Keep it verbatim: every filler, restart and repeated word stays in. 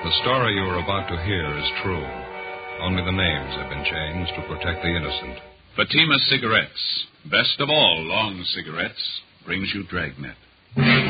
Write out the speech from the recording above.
The story you are about to hear is true. Only the names have been changed to protect the innocent. Fatima Cigarettes, best of all long cigarettes, brings you Dragnet.